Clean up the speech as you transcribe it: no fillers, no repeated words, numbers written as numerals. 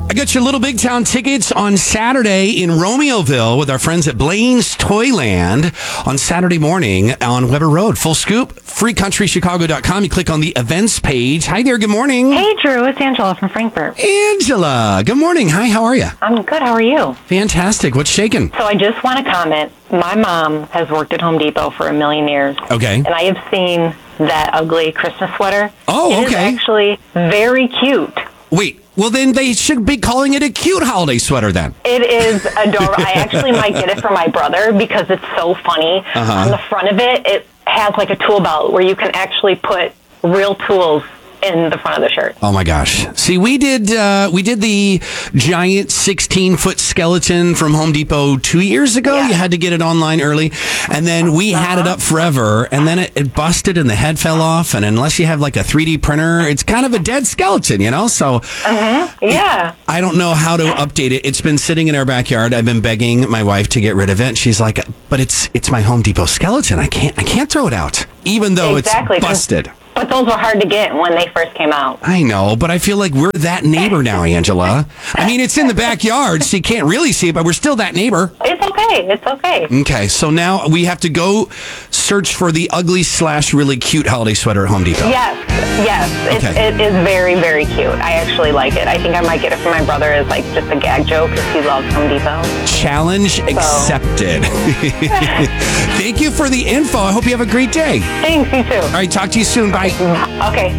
I got your Little Big Town tickets on Saturday in Romeoville with our friends at Blaine's Toyland on Saturday morning on Weber Road. Full scoop, freecountrychicago.com. You click on the events page. Hi there, good morning. Hey, Drew. It's Angela from Frankfurt. Angela, good morning. Hi, how are you? I'm good. How are you? Fantastic. What's shaking? So I just want to comment. My mom has worked at Home Depot for a million years. Okay. And I have seen that ugly Christmas sweater. Oh, okay. It is actually very cute. Wait, well then they should be calling it a cute holiday sweater then. It is adorable. I actually might get it for my brother because it's so funny. On the front of it, it has like a tool belt where you can actually put real tools in the front of the shirt. Oh my gosh. See, we did the giant 16-foot skeleton from Home Depot 2 years ago. Yeah. You had to get it online early. And then we had it up forever. And then it busted and the head fell off. And unless you have like a 3D printer, it's kind of a dead skeleton, you know? So Yeah. I don't know how to update it. It's been sitting in our backyard. I've been begging my wife to get rid of it. She's like, but it's my Home Depot skeleton. I can't throw it out, even though Exactly, it's busted. But those were hard to get when they first came out. I know, but I feel like we're that neighbor now, Angela. I mean, it's in the backyard, so you can't really see it, but we're still that neighbor. It's okay. It's okay. Okay, so now we have to go search for the ugly / really cute holiday sweater at Home Depot. Yes. Okay. It is very, very cute. I actually like it. I think I might get it for my brother as like just a gag joke because he loves Home Depot. Challenge accepted. Thank you for the info. I hope you have a great day. Thanks, you too. All right, talk to you soon. Bye. Okay.